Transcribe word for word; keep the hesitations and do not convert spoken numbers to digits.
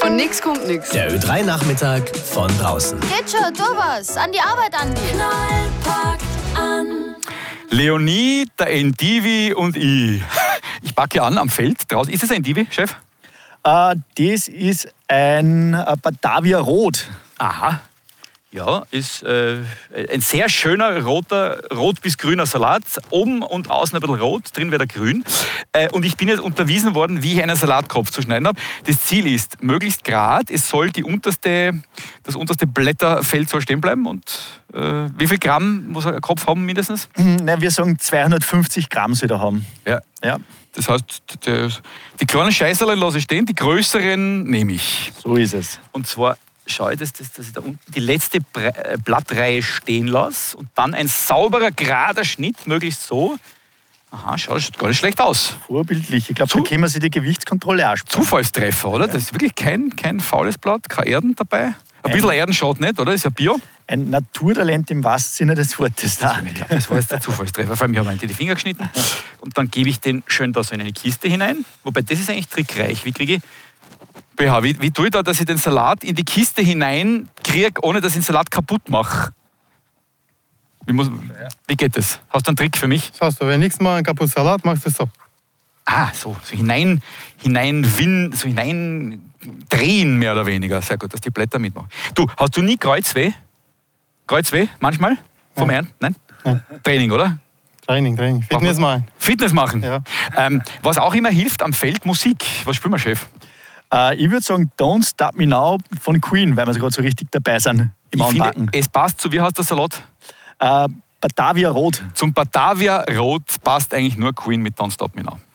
Von nix kommt nix. Der Ö drei Nachmittag von draußen. Geht schon, tu was. An die Arbeit, Andi. Knall packt an. Leonie, der Endivi und ich. Ich packe an am Feld draußen. Ist es ein Endivi, Chef? Äh, das ist ein äh, Batavia Rot. Aha. Ja, ist äh, ein sehr schöner roter, rot bis grüner Salat. Oben und außen ein bisschen rot, drin wäre der grün. Äh, und ich bin jetzt unterwiesen worden, wie ich einen Salatkopf zu schneiden habe. Das Ziel ist, möglichst gerade, es soll die unterste, das unterste Blätterfeld soll stehen bleiben. Und äh, wie viel Gramm muss ein Kopf haben mindestens? Mhm, nein, wir sagen zweihundertfünfzig Gramm soll er haben. Ja. Ja. Das heißt, die, die kleinen Scheißerlein lasse ich stehen, die größeren nehme ich. So ist es. Und zwar schaue ich, dass, dass ich da unten die letzte Blattreihe stehen lasse und dann ein sauberer, gerader Schnitt, möglichst so. Aha, schau, das schaut gar nicht schlecht aus. Vorbildlich. Ich glaube, Zu- da können wir sich die Gewichtskontrolle ansparen. Zufallstreffer, oder? Das ist wirklich kein, kein faules Blatt, keine Erden dabei. Ein bisschen Erden schaut nicht, oder? Das ist ja Bio. Ein Naturtalent im wahrsten Sinne des Wortes. Da. Ich glaube, das war jetzt der Zufallstreffer. Vor allem, ich habe mir die Finger geschnitten. Und dann gebe ich den schön da so in eine Kiste hinein. Wobei, das ist eigentlich trickreich. Wie kriege ich... B H, wie, wie tue ich da, dass ich den Salat in die Kiste hinein kriege, ohne dass ich den Salat kaputt mache? Wie, muss, wie geht das? Hast du einen Trick für mich? Schaust du, wenn nächstes Mal einen kaputten Salat machst, du es so. Ah, so, so hinein, hinein, win, so hinein drehen, mehr oder weniger. Sehr gut, dass die Blätter mitmachen. Du, hast du nie Kreuzweh? Kreuzweh, manchmal? Vom Nein. Ernten? Nein? Nein. Training, oder? Training, Training. Fitness machen. Fitness machen. Ja. Ähm, was auch immer hilft am Feld, Musik. Was spielen wir, Chef? Äh, ich würde sagen, Don't Stop Me Now von Queen, weil wir gerade so richtig dabei sind im Ich finde, Anpacken. es passt zu, wie heißt der Salat? Äh, Batavia Rot. Zum Batavia Rot passt eigentlich nur Queen mit Don't Stop Me Now.